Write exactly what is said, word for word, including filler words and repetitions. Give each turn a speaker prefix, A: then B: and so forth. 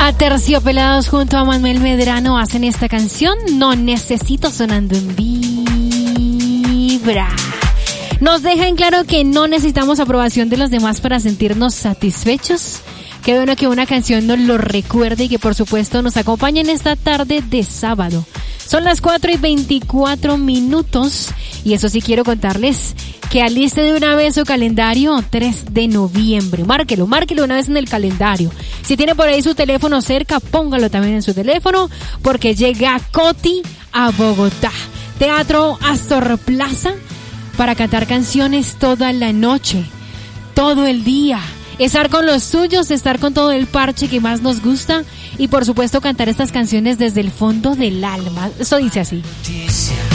A: Aterciopelados junto a Manuel Medrano hacen esta canción, No Necesito, sonando en Vibra. Nos deja en claro que no necesitamos aprobación de los demás para sentirnos satisfechos. Qué bueno que una canción nos lo recuerde y que por supuesto nos acompañe en esta tarde de sábado. Son las cuatro y veinticuatro minutos y eso sí quiero contarles que aliste de una vez su calendario tres de noviembre. Márquelo, márquelo una vez en el calendario. Si tiene por ahí su teléfono cerca, póngalo también en su teléfono porque llega Coti a Bogotá. Teatro Astor Plaza para cantar canciones toda la noche, todo el día. Estar con los suyos, estar con todo el parche que más nos gusta y por supuesto cantar estas canciones desde el fondo del alma. Eso dice así.